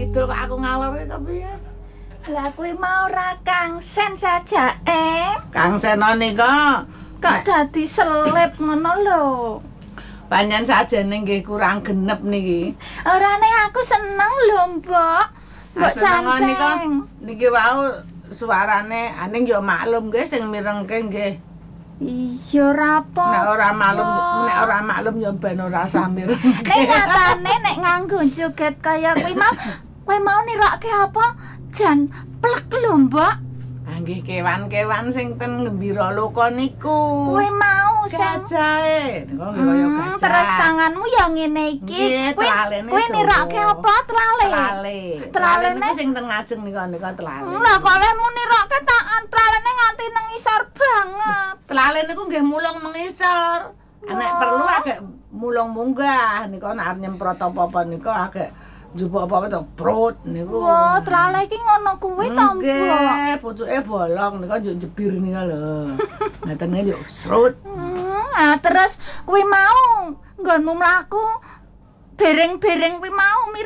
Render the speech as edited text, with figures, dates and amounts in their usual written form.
kidul kok aku ngalor kepiye? Lah kuwi mau ora kangsen saja Kang Seno nika kok dadi selip ngono lho. panjen sajane nggih kurang genep niki. Orane aku seneng lho, Mbok. Mbok nika canceng. niki wau suarane aning ya maklum nggih sing mirengke nggih. Iya ora apa. Nek ora maklum ya ben ora samir. Nek nyatane nek nganggo joget kaya kowe mau nirokke apa? Jan plek lho, Mbok. Ah nggih kewan-kewan sing ten Gembira Loka niku. Kowe mau sing gajahe. Niku nggih kaya gajah. terus tanganmu ya ngene iki. Kowe nirokke apa? Trale. Trale niku sing ten ngajeng nika trale. Lah kok lemu nirokke tangan tralene nganti nang isor banget. Trale niku nggih mulung mengisor. Nek perlu agak mulung munggah nika nek arep nyemprot apa-apa nika agak njupuk apa-apa to prut niku. Wah, trale iki ngono kuwi to, Mbok. Nggih, pucuke bolong nika njuk jebir nika lho. Ngetene yo srut. Terus kuwi mau nggonmu mlaku bereng-bereng kuwi mau